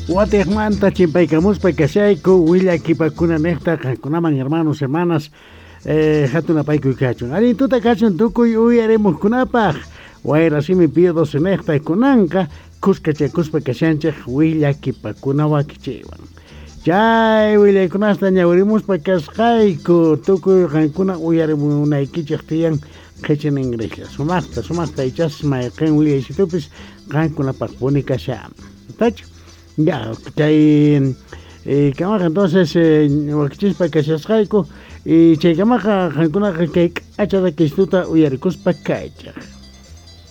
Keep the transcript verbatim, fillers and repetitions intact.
Guatemanta chimpaycamuspa kashayku willakipakuna nekta kankunaman hermanos hermanas eh, hatuna paykuy kachun alin tuta kachun tukuy uyarimukkunapaq wayrasimi Pío doce nekta kunanka kuskachakuspa kashanchik willakipakuna wakichiwan chay willaykunasta ñawirimuspa kasqayku tukuy qankuna uyarimunaykichik tiyan qhechin ingreslla sumaqta sumaqta ichas mayqin willaysitupis qankunapaq puni kasham tachu. Ya, kay eh, kamaqa entonces eh, wakichispa kashasqayku y chay kamaqa qankuna kay k'achata kistuta uyarikuspa kaychaq